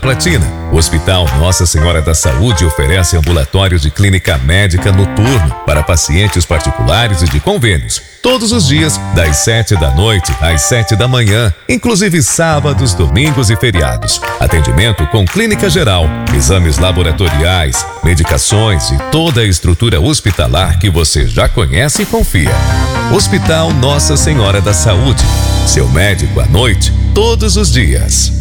Platina. O Hospital Nossa Senhora da Saúde oferece ambulatório de clínica médica noturno para pacientes particulares e de convênios. Todos os dias, das 7 da noite às 7 da manhã, inclusive sábados, domingos e feriados. Atendimento com clínica geral, exames laboratoriais, medicações e toda a estrutura hospitalar que você já conhece e confia. Hospital Nossa Senhora da Saúde. Seu médico à noite, todos os dias.